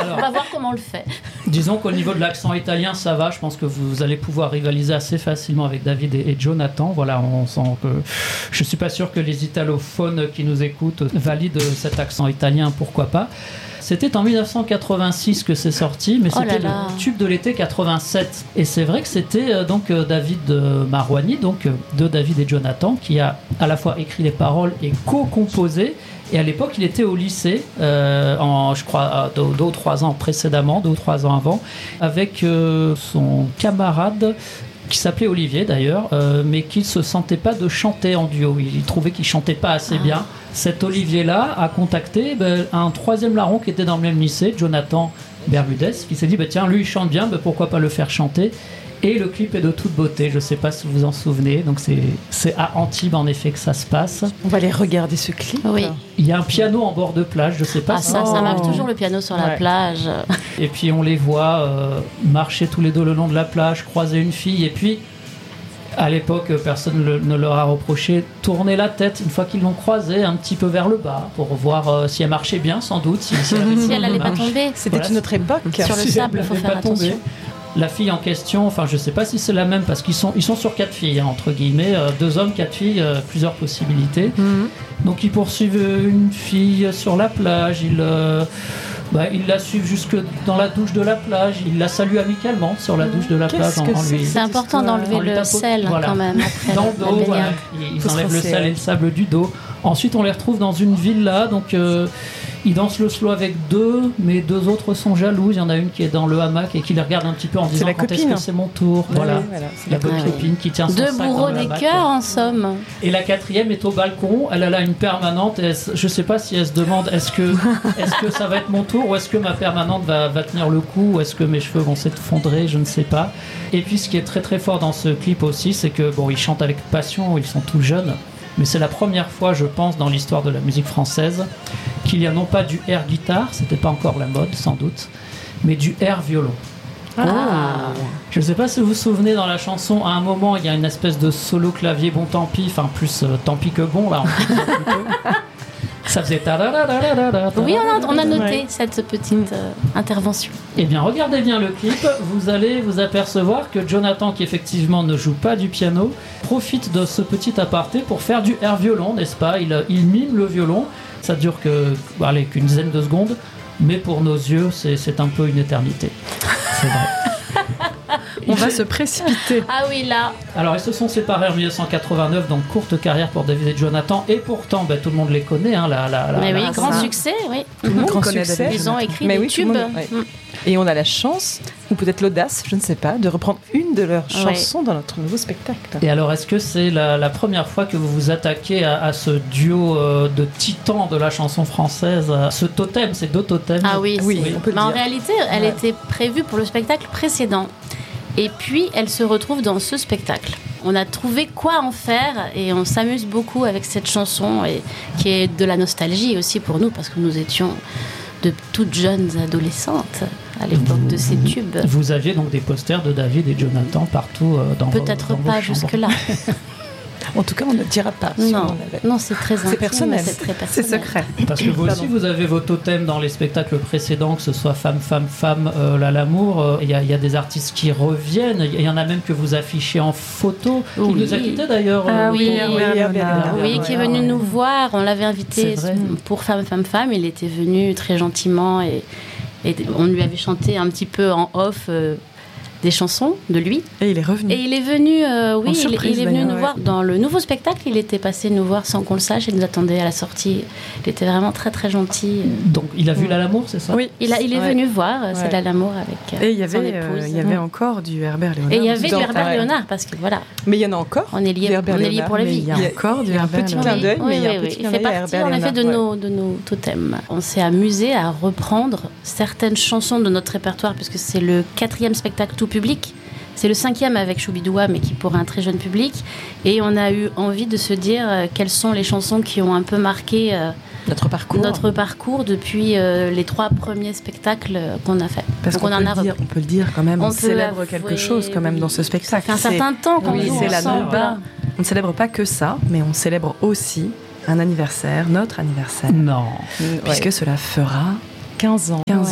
On va voir comment on le fait. Disons qu'au niveau de l'accent italien, ça va. Je pense que vous allez pouvoir rivaliser assez facilement avec David et Jonathan. Voilà, on sent que je suis pas sûr que les italophones qui nous écoutent valident cet accent italien. Pourquoi pas? C'était en 1986 que c'est sorti, mais c'était le tube de l'été 87. Et c'est vrai que c'était donc David Marouani, donc de David et Jonathan, qui a à la fois écrit les paroles et co-composé. Et à l'époque, il était au lycée, je crois 2 ou 3 ans précédemment, 2 ou 3 ans avant, avec son camarade qui s'appelait Olivier d'ailleurs, mais qui ne se sentait pas de chanter en duo. Il trouvait qu'il ne chantait pas assez bien. Cet Olivier-là a contacté un 3e larron qui était dans le même lycée, Jonathan Bermudez, qui s'est dit tiens, lui il chante bien, pourquoi pas le faire chanter. Et le clip est de toute beauté, je ne sais pas si vous vous en souvenez, donc c'est à Antibes en effet que ça se passe. On va aller regarder ce clip. Oui. Il y a un piano en bord de plage, je ne sais pas si... Ça marche toujours le piano sur la plage. Et puis on les voit marcher tous les deux le long de la plage, croiser une fille, et puis à l'époque personne ne leur a reproché, tourner la tête une fois qu'ils l'ont croisée un petit peu vers le bas pour voir si elle marchait bien sans doute, si elle n'allait pas tomber. C'était une autre époque. Sur le sable, il faut faire attention. La fille en question, enfin je sais pas si c'est la même parce qu'ils sont sur 4 filles entre guillemets, 2 hommes, 4 filles, plusieurs possibilités. Donc ils poursuivent une fille sur la plage, ils la suivent jusque dans la douche de la plage, ils la saluent amicalement sur la douche de la plage en lui. C'est important d'enlever le sel quand même après dans le dos, voilà. Ils enlèvent le sel et le sable du dos. Ensuite on les retrouve dans une villa, donc ils dansent le slow avec 2, mais 2 autres sont jalouses. Il y en a une qui est dans le hamac et qui les regarde un petit peu en disant quand est-ce que c'est mon tour. Voilà. C'est la bonne copine qui tient son sac. 2 bourreaux des cœurs en somme. Et la 4e est au balcon. Elle a là une permanente. Je ne sais pas si elle se demande est-ce que ça va être mon tour ou est-ce que ma permanente va tenir le coup ou est-ce que mes cheveux vont s'effondrer, je ne sais pas. Et puis ce qui est très très fort dans ce clip aussi, c'est que ils chantent avec passion, ils sont tout jeunes. Mais c'est la première fois, je pense, dans l'histoire de la musique française qu'il y a non pas du air guitare, c'était pas encore la mode sans doute, mais du air violon. Je ne sais pas si vous vous souvenez, dans la chanson, à un moment, il y a une espèce de solo clavier, bon tant pis, enfin plus tant pis que bon, là, ça faisait Oui, on a noté cette petite intervention. Eh bien, regardez bien le clip, vous allez vous apercevoir que Jonathan, qui effectivement ne joue pas du piano, profite de ce petit aparté pour faire du air violon, n'est-ce pas ? Il mime le violon, ça dure qu'une dizaine de secondes, mais pour nos yeux, c'est un peu une éternité. C'est vrai. On va se précipiter. Ah oui, là. Alors, ils se sont séparés en 1989, donc courte carrière pour David et Jonathan, et pourtant, tout le monde les connaît. Mais oui, grand succès, oui. Tout le monde connaît David. Ils ont écrit des tubes. Et on a la chance, ou peut-être l'audace, je ne sais pas, de reprendre une de leurs chansons dans notre nouveau spectacle. Et alors, est-ce que c'est la première fois que vous vous attaquez à ce duo de titans de la chanson française, ce totem, ces 2 totems? Ah oui, on peut le dire. En réalité, elle était prévue pour le spectacle précédent. Et puis, elle se retrouve dans ce spectacle. On a trouvé quoi en faire et on s'amuse beaucoup avec cette chanson qui est de la nostalgie aussi pour nous parce que nous étions de toutes jeunes adolescentes à l'époque de ces tubes. Vous aviez donc des posters de David et Jonathan partout dans Peut-être pas jusque-là. En tout cas, on ne dira pas. Non, c'est très intime. C'est personnel. C'est très personnel. C'est secret. Parce que vous aussi, vous avez vos totems dans les spectacles précédents, que ce soit Femme, Femme, Femme, l'amour. Il y a des artistes qui reviennent. Il y en a même que vous affichez en photo. Qui nous a quittés d'ailleurs. Oui, qui est venu nous voir. On l'avait invité pour Femme, Femme, Femme. Il était venu très gentiment et on lui avait chanté un petit peu en off des chansons de lui. Et il est revenu. Et il est venu, il est venu nous voir dans le nouveau spectacle. Il était passé nous voir sans qu'on le sache. Il nous attendait à la sortie. Il était vraiment très très gentil. Donc il a vu l'amour, c'est ça? Oui, il est venu voir c'est de l'amour avec et il y son avait, épouse. Il y avait encore du Herbert Léonard. Et il y avait du Herbert Léonard parce que voilà. Mais il y en a encore. On est liés pour la vie. Il y a encore du Herbert Léonard. Petit clin d'œil, mais il y a un petit clin d'œil. Il fait partie en effet de nos totems. On s'est amusé à reprendre certaines chansons de notre répertoire puisque c'est le 4e spectacle tout public. C'est le 5e avec Choubidoua, mais qui pour un très jeune public. Et on a eu envie de se dire quelles sont les chansons qui ont un peu marqué notre parcours depuis les 3 premiers spectacles qu'on a fait. Parce qu'on on peut le dire quand même, on célèbre quelque chose quand même dans ce spectacle. Ça fait un certain temps qu'on est ensemble. On ne célèbre pas que ça, mais on célèbre aussi un anniversaire, notre anniversaire. Non. Puisque cela fera 15 ans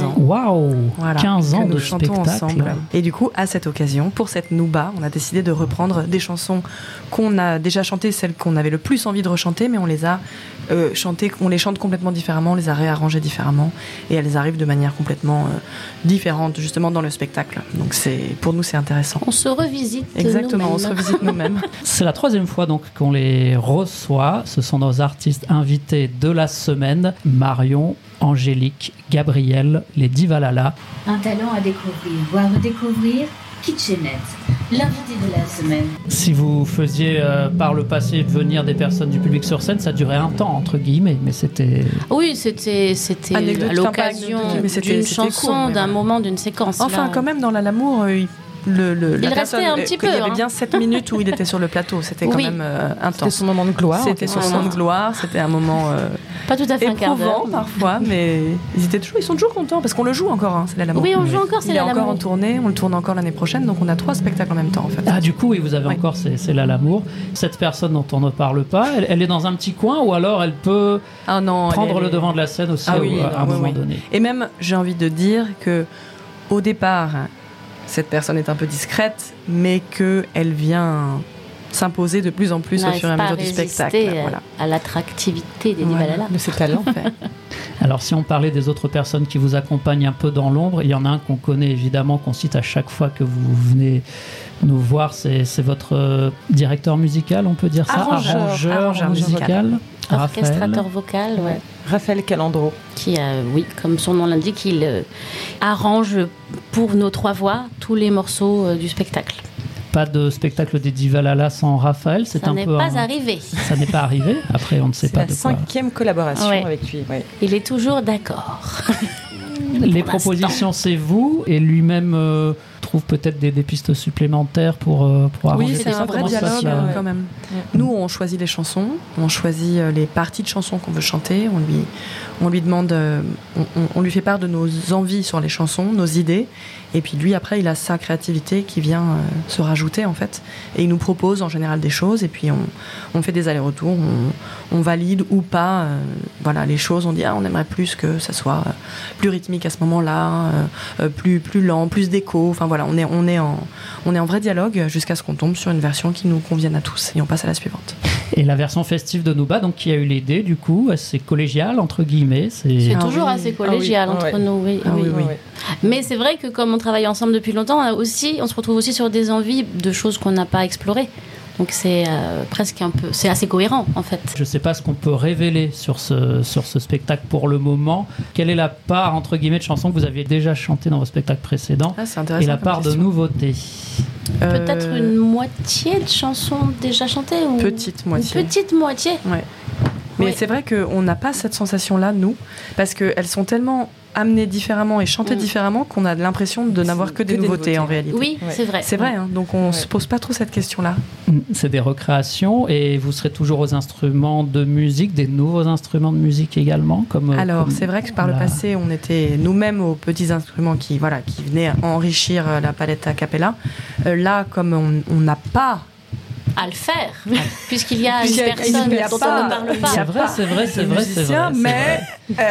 15 ans. Waouh, Voilà, 15 ans que nous de chantons spectacle. ensemble. Et du coup, à cette occasion, pour cette Nouba, on a décidé de reprendre des chansons qu'on a déjà chantées, celles qu'on avait le plus envie de rechanter, mais on les a chantées, on les chante complètement différemment, on les a réarrangées différemment, et elles arrivent de manière complètement différente, justement, dans le spectacle. Donc pour nous, c'est intéressant. On se revisite. Exactement, nous-mêmes. on se revisite nous-mêmes. C'est la 3e fois donc qu'on les reçoit. Ce sont nos artistes invités de la semaine, Marion, Angélique, Gabriel, les Divalala. Un talent à découvrir ou à redécouvrir, Kitchenette, l'invité de la semaine. Si vous faisiez par le passé venir des personnes du public sur scène, ça durait un temps, entre guillemets, mais c'était... Oui, c'était Anecdote, à l'occasion enfin, pas anecdote, mais c'était d'une court, chanson, mais d'un voilà. moment, d'une séquence. Enfin, là. quand même, dans l'amour, la restait personne, un petit peu, il y avait hein. bien 7 minutes où il était sur le plateau. C'était quand Oui. même un temps. C'était son moment de gloire. C'était son moment de gloire. C'était un moment Pas tout à fait un quart d'heure. éprouvant parfois, mais ils sont toujours contents parce qu'on le joue encore. Hein, c'est l'amour. Oui, on joue encore, c'est Il est encore l'amour. en tournée. On le tourne encore l'année prochaine, donc on a 3 spectacles en même temps en fait. Ah, du coup, oui, vous avez Oui. encore C'est là l'amour. Cette personne dont on ne parle pas, elle est dans un petit coin ou alors elle peut Ah non, prendre elle le est- devant de la scène aussi Ah oui, à un oui, moment oui. donné. Et même, j'ai envie de dire que au départ, cette personne est un peu discrète, mais qu'elle vient s'imposer de plus en plus au N'arrive fur et à pas mesure du résister spectacle. Voilà. à l'attractivité des Voilà. Divalala. De ses talents. En fait. Alors, si on parlait des autres personnes qui vous accompagnent un peu dans l'ombre, il y en a un qu'on connaît évidemment, qu'on cite à chaque fois que vous venez nous voir, c'est votre directeur musical, on peut dire ça, Arrangeur musical, Orchestrateur vocal, ouais. Raphaël Calandro. Qui, oui, comme son nom l'indique, il arrange pour nos 3 voix tous les morceaux du spectacle. Pas de spectacle des Divalala sans Raphaël, c'est Ça un n'est peu pas arrivé. Ça n'est pas arrivé. Après, on ne sait C'est pas la de quoi. 5e collaboration Ouais. avec lui. Ouais. Il est toujours d'accord. Les Pour l'instant. propositions, c'est vous, et lui-même trouve peut-être des pistes supplémentaires pour arranger Oui, tout c'est ça. un vrai Comment se passe, dialogue là quand même. Nous, on choisit les chansons, on choisit les parties de chansons qu'on veut chanter, on lui demande, on lui fait part de nos envies sur les chansons, nos idées, et puis lui, après, il a sa créativité qui vient se rajouter en fait, et il nous propose en général des choses, et puis on fait des allers-retours, on valide ou pas, voilà, les choses, on dit on aimerait plus que ça soit plus rythmique à ce moment-là, plus lent, plus d'écho, enfin voilà, on est en vrai dialogue jusqu'à ce qu'on tombe sur une version qui nous convienne à tous, et on passe à la suivante. Et la version festive de Nouba, donc qui a eu l'idée, du coup, c'est collégial entre guillemets. C'est Ah toujours oui. assez collégial Ah oui. entre Ouais. nous. Oui, Ah oui, oui. Ouais. Mais c'est vrai que comme on travaille ensemble depuis longtemps, on se retrouve aussi sur des envies de choses qu'on n'a pas explorées. Donc c'est presque un peu, c'est assez cohérent en fait. Je ne sais pas ce qu'on peut révéler sur ce spectacle pour le moment. Quelle est la part, entre guillemets, de chansons que vous aviez déjà chantées dans vos spectacles précédents Ah, c'est intéressant et la comme part de question. nouveautés? Peut-être une moitié de chansons déjà chantées ou Petite moitié. Une petite moitié. Ouais. Mais Oui. c'est vrai qu'on n'a pas cette sensation-là, nous, parce qu'elles sont tellement amenées différemment et chantées différemment qu'on a l'impression de n'avoir que des nouveautés en réalité. Oui, Ouais. c'est vrai. C'est vrai, hein, donc on se pose pas trop cette question-là. C'est des recréations et vous serez toujours aux instruments de musique, des nouveaux instruments de musique également comme, Alors, comme c'est vrai que par le la- passé, on était nous-mêmes aux petits instruments qui venaient enrichir la palette a cappella. Là, comme on n'a pas À le faire, puisqu'il y a Puisqu'il y une a- personne il y a dont pas- on ne parle il y pas. a C'est vrai, c'est vrai, c'est de vrai, c'est musiciens, vrai. mais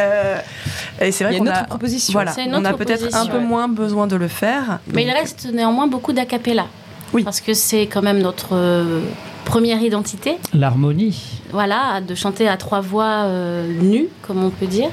et c'est vrai Il y a qu'on une a autre proposition. voilà, C'est une on a autre peut-être un proposition. peu moins besoin de le faire. Mais il Donc, reste néanmoins beaucoup d'a cappella. Oui. Parce que c'est quand même notre première identité. L'harmonie. Voilà, de chanter à 3 voix nues, comme on peut dire.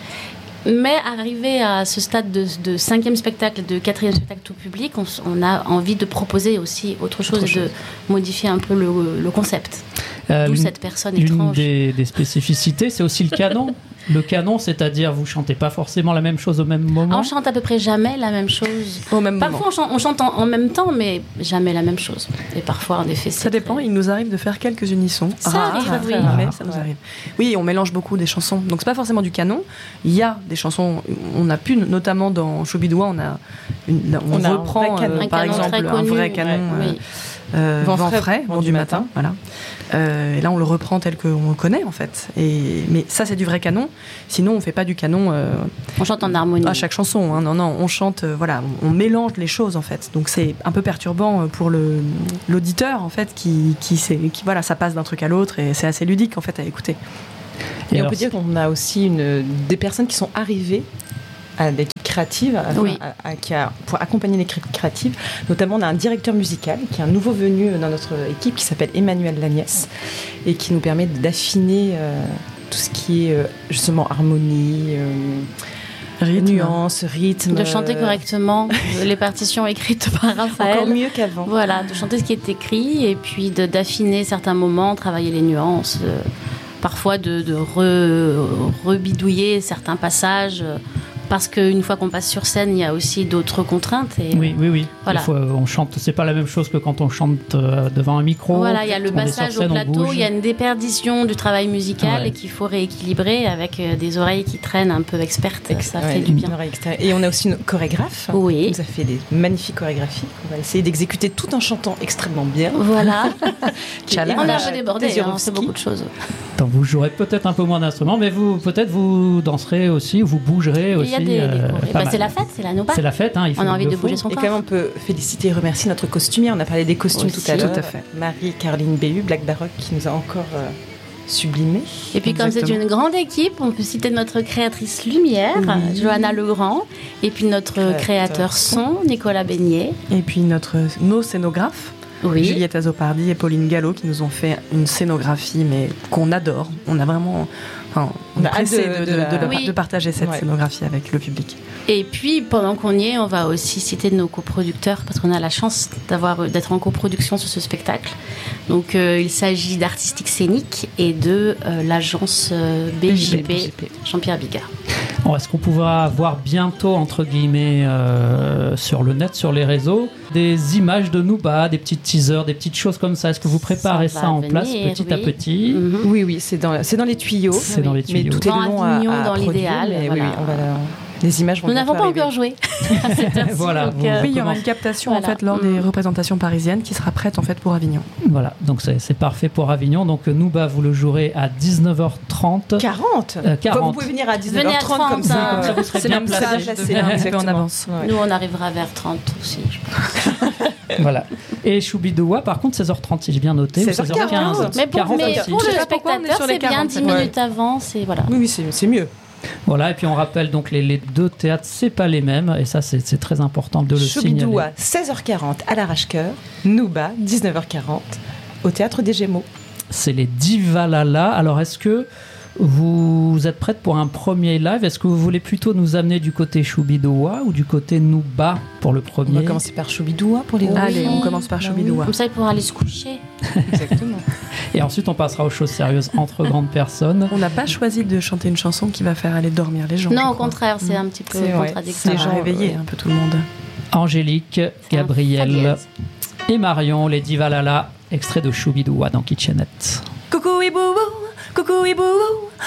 Mais arrivé à ce stade de 5e spectacle, de 4e spectacle tout public, on a envie de proposer aussi autre chose et de modifier un peu le concept. D'où L'une- cette personne L'une étrange. des spécificités, c'est aussi le canon. Le canon, c'est-à-dire vous chantez pas forcément la même chose au même moment. On chante à peu près jamais la même chose. au même moment. Parfois on chante en même temps, mais jamais la même chose. Et parfois, en effet, c'est Ça dépend, il nous arrive de faire quelques unissons. Ça Rares, arrive, très oui. mais Rares, ça nous arrive. Oui, on mélange beaucoup des chansons. Donc c'est pas forcément du canon. Il y a des chansons, on a pu, notamment dans Choubidoua, on On a un reprend vrai canon. Un par canon exemple très un connu, vrai canon. oui. Vent Vent frais, frais, vent du matin. Voilà. Et là, on le reprend tel qu'on le connaît en fait. Mais ça, c'est du vrai canon. Sinon, on fait pas du canon On chante en harmonie. à chaque chanson. Hein. Non, on chante. Voilà, on mélange les choses en fait. Donc c'est un peu perturbant pour l'auditeur en fait, qui voilà, ça passe d'un truc à l'autre et c'est assez ludique en fait à écouter. Et on alors, peut dire qu'on a aussi des personnes qui sont arrivées avec créatives, Oui. pour accompagner l'équipe créative. Notamment, on a un directeur musical qui est un nouveau venu dans notre équipe qui s'appelle Emmanuel Lagnès et qui nous permet d'affiner tout ce qui est justement harmonie, nuances, rythme. De chanter correctement les partitions écrites par Raphaël. Encore mieux qu'avant. Voilà, de chanter ce qui est écrit et puis d'affiner certains moments, travailler les nuances, parfois de rebidouiller certains passages. Parce qu'une fois qu'on passe sur scène, il y a aussi d'autres contraintes. Et Oui. Voilà. On chante, c'est pas la même chose que quand on chante devant un micro. Voilà, il y a le On est passage sur scène, au on plateau, bouge. il y a une déperdition du travail musical Ouais. et qu'il faut rééquilibrer avec des oreilles qui traînent un peu expertes. Ça Ouais, fait du bien. une oreille extérieure. Et on a aussi une chorégraphe Oui. qui nous a fait des magnifiques chorégraphies. On va essayer d'exécuter tout en chantant extrêmement bien. Voilà. Challenge. On a un peu débordé, Teziorovski. c'est beaucoup de choses. Donc vous jouerez peut-être un peu moins d'instruments, mais vous danserez aussi, ou vous bougerez aussi. Il y a pas mal. c'est la fête, c'est la Noba. C'est la fête, hein, il faut On a envie le de faut. bouger son Et corps. quand même, on peut féliciter et remercier notre costumière. On a parlé des costumes Aussi. tout à l'heure. Tout à fait. Marie-Caroline Béhu, Black Baroque, qui nous a encore sublimé. Et puis comme c'est Exactement. une grande équipe, on peut citer notre créatrice lumière, Oui. Johanna Legrand, et puis notre créateur son, Nicolas Beignet. Et puis nos scénographes, Oui. Juliette Azopardi et Pauline Gallo, qui nous ont fait une scénographie, mais qu'on adore. On a vraiment... on On est a hâte pressé Oui. de partager cette Ouais. scénographie avec le public. Et puis pendant qu'on y est, on va aussi citer nos coproducteurs parce qu'on a la chance d'être en coproduction sur ce spectacle. Donc il s'agit d'Artistique Scénique et de l'agence BJP, Jean-Pierre Bigard. Bon, est-ce qu'on pourra voir bientôt, entre guillemets, sur le net, sur les réseaux, des images de Nouba, des petits teasers, des petites choses comme ça? Est-ce que vous préparez Ça ça va en place venir, petit à oui. petit? Mhm. Oui, c'est dans les tuyaux. C'est dans les tuyaux. Mais tout est Dans long Avignon, à dans produire, l'idéal, mais voilà. oui, on va les images vont Nous n'avons bientôt pas encore arriver. joué à cette heure-ci, Voilà, donc, vous- Oui, il y aura commence. une captation Voilà. en fait lors des représentations parisiennes qui sera prête en fait pour Avignon. Voilà, donc c'est parfait pour Avignon. Donc Nouba, vous le jouerez à 19h30. 40 40. Vous pouvez venir à 19h30 Venez à 30, comme ça. hein. Comme ça, vous serez C'est bien même placé. ça, c'est un petit peu en avance. Ouais. Nous, on arrivera vers 30 aussi, je pense. Voilà. Et Choubidoua, par contre, 16h30, si j'ai bien noté, ou 16h15. Mais pour, 40 mais aussi. pour Je sais le pas pourquoi on est spectateur, sur les c'est bien 40, 10 ouais. minutes avant. C'est voilà. Oui, c'est mieux. Voilà, et puis on rappelle donc les deux théâtres, c'est pas les mêmes, et ça c'est très important de le Choubidoua, signaler. 16h40 à l'Arrache-Cœur. Nouba, 19h40 au Théâtre des Gémeaux. C'est les Divalala. Alors est-ce que vous êtes prête pour un premier live? Est-ce que vous voulez plutôt nous amener du côté Choubidoua ou du côté Nouba pour le On premier? va commencer par Choubidoua pour les Oui. Allez, on commence par Bah Choubidoua. Comme ça, il pourra aller se coucher. Exactement. Et ensuite on passera aux choses sérieuses entre grandes personnes. On n'a pas choisi de chanter une chanson qui va faire aller dormir les gens. Non, je au crois. contraire, c'est un petit peu C'est vrai. contradictoire. Ça Les va gens, réveiller un peu tout le monde. Angélique, C'est un Gabriel fabulous. et Marion, les Divalala, extrait de Choubidoua dans Kitchenette. Coucou et boubou, coucou et boubou,